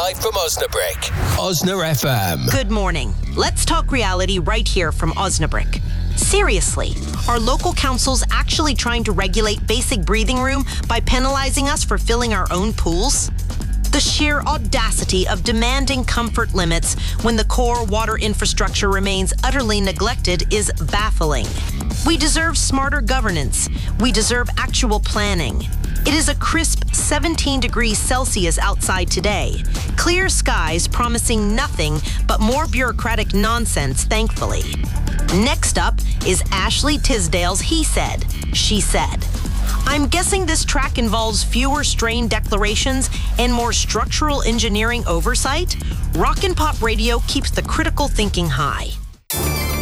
live from Osnabrick. Osna FM. Good morning. Let's talk reality right here from Osnabrick. Seriously, are local councils actually trying to regulate basic breathing room by penalizing us for filling our own pools? The sheer audacity of demanding comfort limits when the core water infrastructure remains utterly neglected is baffling. We deserve smarter governance. We deserve actual planning. It is a crisp 17 degrees Celsius outside today. Clear skies promising nothing but more bureaucratic nonsense, thankfully. Next up is Ashley Tisdale's He Said, She Said. I'm guessing this track involves fewer strain declarations and more structural engineering oversight. Rock and Pop Radio keeps the critical thinking high.